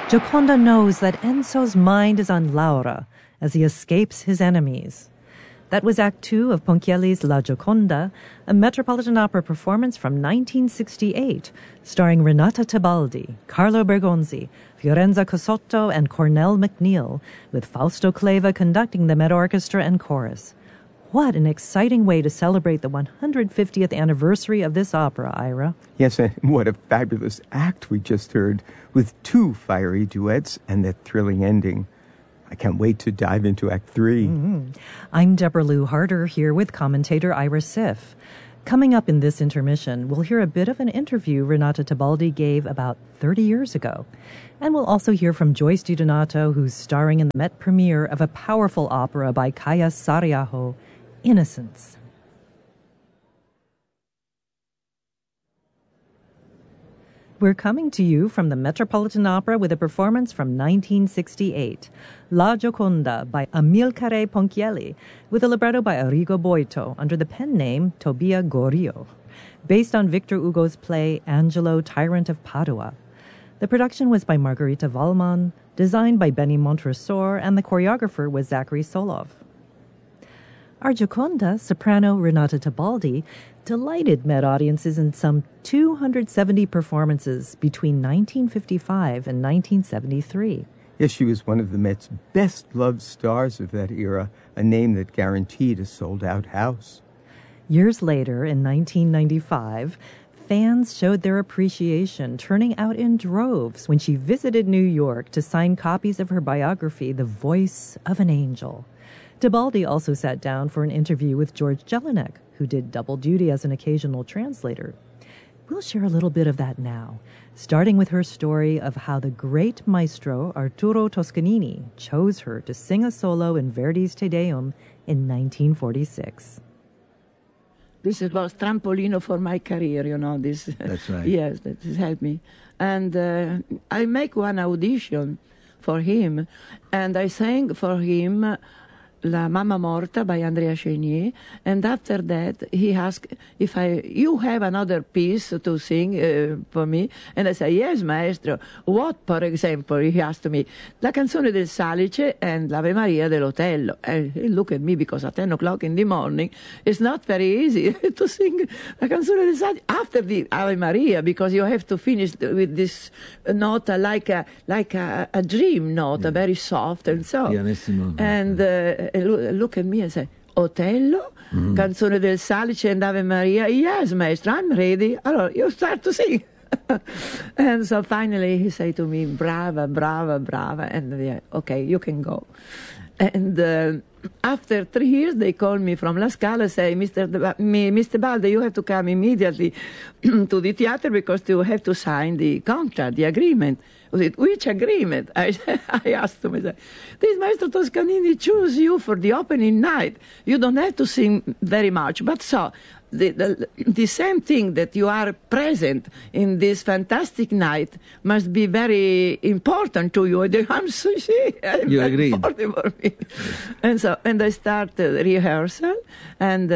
Gioconda knows that Enzo's mind is on Laura as he escapes his enemies. That was Act Two of Ponchielli's La Gioconda, a Metropolitan Opera performance from 1968, starring Renata Tebaldi, Carlo Bergonzi, Fiorenza Cosotto, and Cornell McNeil, with Fausto Cleva conducting the Met Orchestra and chorus. What an exciting way to celebrate the 150th anniversary of this opera, Ira. Yes, and what a fabulous act we just heard, with 2 fiery duets and that thrilling ending. I can't wait to dive into Act 3. Mm-hmm. I'm Deborah Lou Harder here with commentator Ira Siff. Coming up in this intermission, we'll hear a bit of an interview Renata Tebaldi gave about 30 years ago. And we'll also hear from Joyce DiDonato, who's starring in the Met premiere of a powerful opera by Kaija Saariaho, Innocence. We're coming to you from the Metropolitan Opera with a performance from 1968, La Gioconda by Amilcare Ponchielli, with a libretto by Arrigo Boito under the pen name Tobia Gorio, based on Victor Hugo's play Angelo, Tyrant of Padua. The production was by Margarita Wallmann, designed by Benny Montresor, and the choreographer was Zachary Solov. Our Gioconda, soprano Renata Tebaldi, delighted Met audiences in some 270 performances between 1955 and 1973. Yes, she was one of the Met's best-loved stars of that era, a name that guaranteed a sold-out house. Years later, in 1995, fans showed their appreciation, turning out in droves when she visited New York to sign copies of her biography, The Voice of an Angel. Tebaldi also sat down for an interview with George Jelinek, who did double duty as an occasional translator. We'll share a little bit of that now, starting with her story of how the great maestro Arturo Toscanini chose her to sing a solo in Verdi's Te Deum in 1946. This was trampolino for my career, you know. This. That's right. Yes, that has helped me. And I make one audition for him, and I sang for him La Mamma Morta by Andrea Chenier, and after that he asked if you have another piece to sing for me, and I said, yes, maestro. What, for example? He asked me, La Canzone del Salice and L'Ave Maria dell'Otello. And he looked at me, because at 10 o'clock in the morning, it's not very easy to sing La Canzone del Salice after the Ave Maria, because you have to finish with this note like a dream note, very soft and so. Pianissimo. And look at me and say, Otello, Canzone del Salice and Ave Maria. Yes, maestro, I'm ready. Allora, you start to sing. And so finally he said to me, brava, brava, brava. And yeah, okay, you can go. And after 3 years, they called me from La Scala, say, Mr. Balde, you have to come immediately to the theater because you have to sign the contract, the agreement. I said, which agreement? I asked him, I said, this Maestro Toscanini choose you for the opening night. You don't have to sing very much, but so the same thing that you are present in this fantastic night must be very important to you. I'm so you agreed. For me. And I started rehearsal, and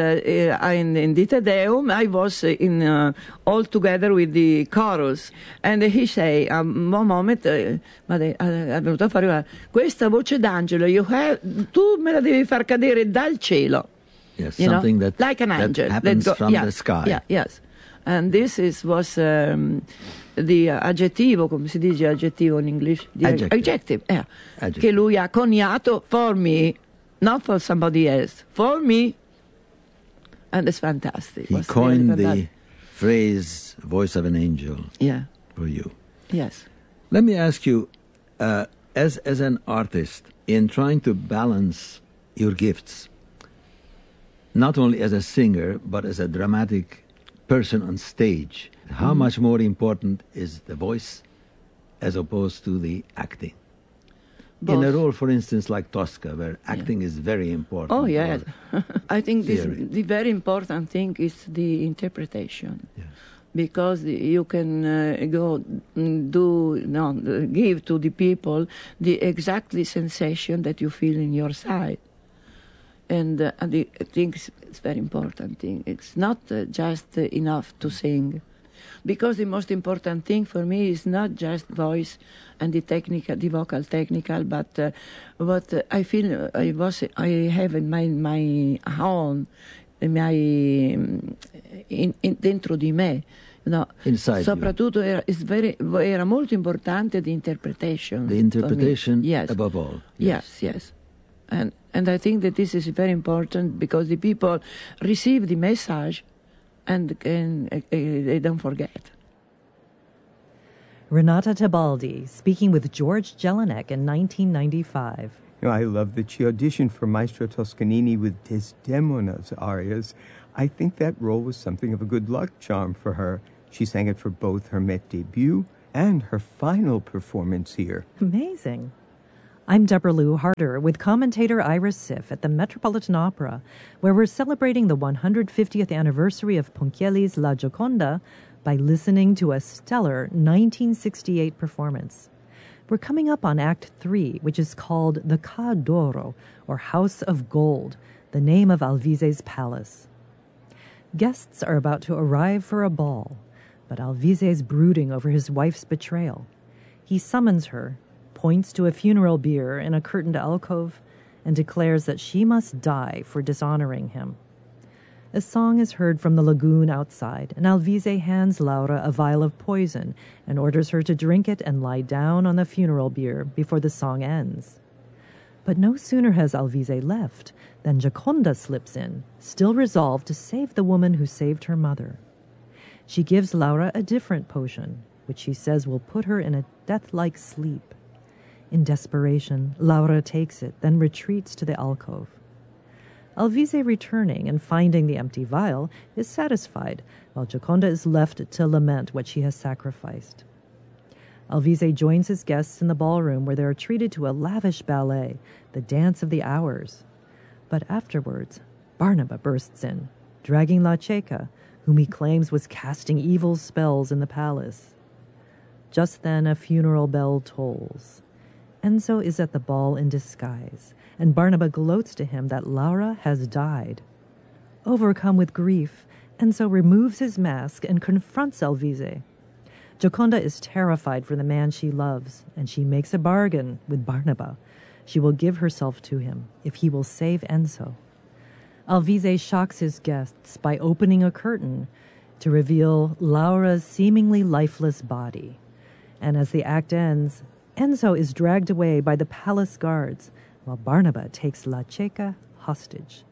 in the Te Deum I was all together with the chorus, and he say, one moment, ma è venuto a fare questa voce d'angelo, tu me la devi far cadere dal cielo. Yes, something that, like an angel, that happens from the sky. Yeah, yes. And this was the aggettivo, come si dice aggettivo in English? Adjective, che lui ha coniato for me, not for somebody else, for me. And it's fantastic. He coined the phrase voice of an angel for you. Yes. Let me ask you, as an artist, in trying to balance your gifts, not only as a singer, but as a dramatic person on stage, how much more important is the voice as opposed to the acting? Both. In a role, for instance, like Tosca, where acting is very important. Oh, yes. I think the very important thing is the interpretation. Yes. Because you can give to the people the exactly sensation that you feel in your side. And I think it's a very important thing. It's not just enough to sing. because the most important thing for me is not just voice and the vocal technical, but what I feel I have in my own, dentro di me. No, soprattutto era molto importante the interpretation. The interpretation, yes, above all. Yes. And I think that this is very important because the people receive the message and they don't forget. Renata Tebaldi speaking with George Jelinek in 1995. I love that she auditioned for Maestro Toscanini with Desdemona's arias. I think that role was something of a good luck charm for her. She sang it for both her Met debut and her final performance here. Amazing. I'm Deborah Lou Harder with commentator Ira Sif at the Metropolitan Opera, where we're celebrating the 150th anniversary of Ponchielli's La Gioconda by listening to a stellar 1968 performance. We're coming up on Act 3, which is called the Ca d'Oro, or House of Gold, the name of Alvise's palace. Guests are about to arrive for a ball, but Alvise is brooding over his wife's betrayal. He summons her, points to a funeral bier in a curtained alcove, and declares that she must die for dishonoring him. A song is heard from the lagoon outside, and Alvise hands Laura a vial of poison and orders her to drink it and lie down on the funeral bier before the song ends. But no sooner has Alvise left than Gioconda slips in, still resolved to save the woman who saved her mother. She gives Laura a different potion, which she says will put her in a death-like sleep. In desperation, Laura takes it, then retreats to the alcove. Alvise, returning and finding the empty vial, is satisfied, while Gioconda is left to lament what she has sacrificed. Alvise joins his guests in the ballroom, where they are treated to a lavish ballet, the Dance of the Hours. But afterwards, Barnaba bursts in, dragging La Cieca, whom he claims was casting evil spells in the palace. Just then a funeral bell tolls. Enzo is at the ball in disguise, and Barnaba gloats to him that Laura has died. Overcome with grief, Enzo removes his mask and confronts Alvise. Gioconda is terrified for the man she loves, and she makes a bargain with Barnaba. She will give herself to him if he will save Enzo. Alvise shocks his guests by opening a curtain to reveal Laura's seemingly lifeless body. And as the act ends, Enzo is dragged away by the palace guards, while Barnaba takes La Cieca hostage.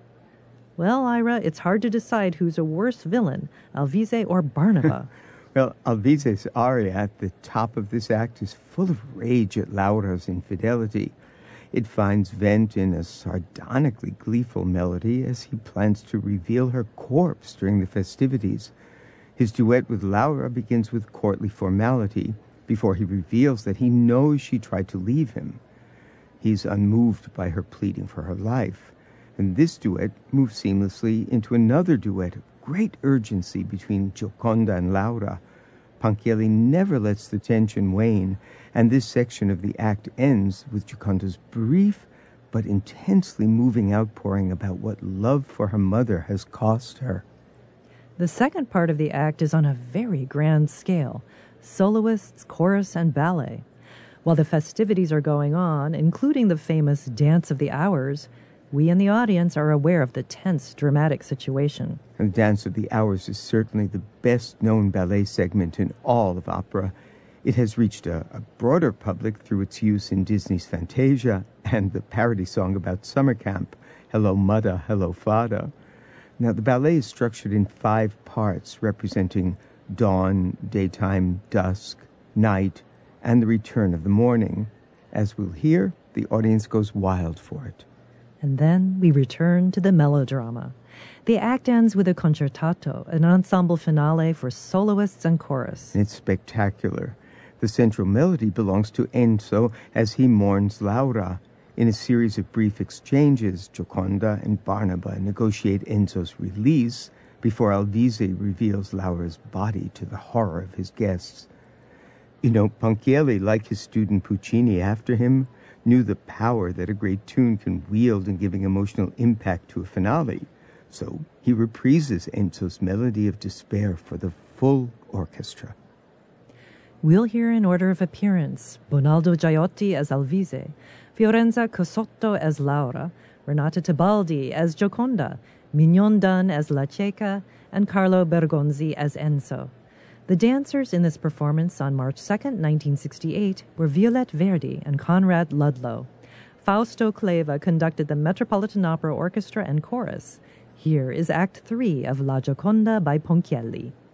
Well, Ira, it's hard to decide who's a worse villain, Alvise or Barnaba. Well, Alvise's aria at the top of this act is full of rage at Laura's infidelity. It finds vent in a sardonically gleeful melody as he plans to reveal her corpse during the festivities. His duet with Laura begins with courtly formality before he reveals that he knows she tried to leave him. He's unmoved by her pleading for her life, and this duet moves seamlessly into another duet of great urgency between Gioconda and Laura. Ponchielli never lets the tension wane, and this section of the act ends with Gioconda's brief but intensely moving outpouring about what love for her mother has cost her. The second part of the act is on a very grand scale: soloists, chorus, and ballet. While the festivities are going on, including the famous Dance of the Hours, we in the audience are aware of the tense, dramatic situation. The Dance of the Hours is certainly the best-known ballet segment in all of opera. It has reached a broader public through its use in Disney's Fantasia and the parody song about summer camp, Hello Mudda, Hello Fada. Now, the ballet is structured in 5 parts, representing dawn, daytime, dusk, night, and the return of the morning. As we'll hear, the audience goes wild for it. And then we return to the melodrama. The act ends with a concertato, an ensemble finale for soloists and chorus. It's spectacular. The central melody belongs to Enzo as he mourns Laura. In a series of brief exchanges, Gioconda and Barnaba negotiate Enzo's release before Alvise reveals Laura's body to the horror of his guests. Ponchielli, like his student Puccini after him, knew the power that a great tune can wield in giving emotional impact to a finale. So he reprises Enzo's melody of despair for the full orchestra. We'll hear in order of appearance Bonaldo Giotti as Alvise, Fiorenza Cosotto as Laura, Renata Tebaldi as Gioconda, Mignon Dunn as La Cieca, and Carlo Bergonzi as Enzo. The dancers in this performance on March 2nd, 1968 were Violette Verdi and Conrad Ludlow. Fausto Cleva conducted the Metropolitan Opera Orchestra and Chorus. Here is Act 3 of La Gioconda by Ponchielli.